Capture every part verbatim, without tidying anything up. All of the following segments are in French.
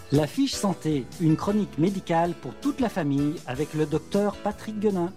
La fiche santé, une chronique médicale pour toute la famille avec le docteur Patrick Guenin.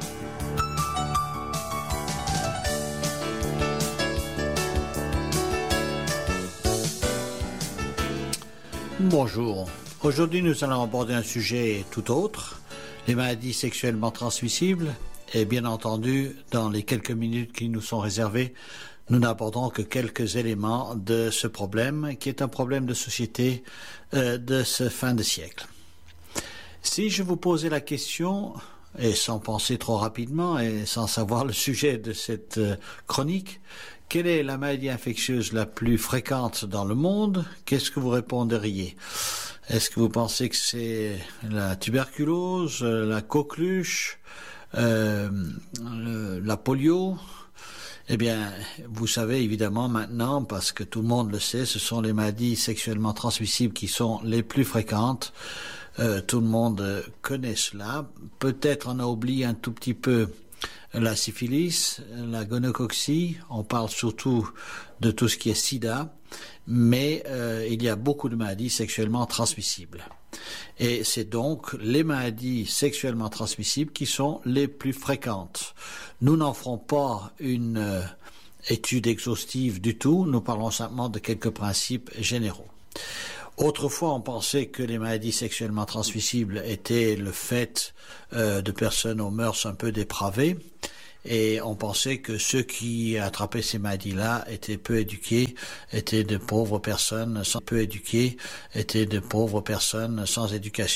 Bonjour. Aujourd'hui, nous allons aborder un sujet tout autre, les maladies sexuellement transmissibles. Et bien entendu, dans les quelques minutes qui nous sont réservées, nous n'abordons que quelques éléments de ce problème, qui est un problème de société euh, de ce fin de siècle. Si je vous posais la question, et sans penser trop rapidement et sans savoir le sujet de cette euh, chronique, quelle est la maladie infectieuse la plus fréquente dans le monde? Qu'est-ce que vous répondriez? Est-ce que vous pensez que c'est la tuberculose, la coqueluche, euh, le, la polio? Eh bien, vous savez évidemment maintenant, parce que tout le monde le sait, ce sont les maladies sexuellement transmissibles qui sont les plus fréquentes. Euh, tout le monde connaît cela. Peut-être on a oublié un tout petit peu la syphilis, la gonocoxie, on parle surtout de tout ce qui est sida, mais euh, il y a beaucoup de maladies sexuellement transmissibles. Et c'est donc les maladies sexuellement transmissibles qui sont les plus fréquentes. Nous n'en ferons pas une euh, étude exhaustive du tout, nous parlons simplement de quelques principes généraux. Autrefois, on pensait que les maladies sexuellement transmissibles étaient le fait euh, de personnes aux mœurs un peu dépravées, et on pensait que ceux qui attrapaient ces maladies-là étaient peu éduqués, étaient de pauvres personnes sans peu éduquées, étaient de pauvres personnes sans éducation.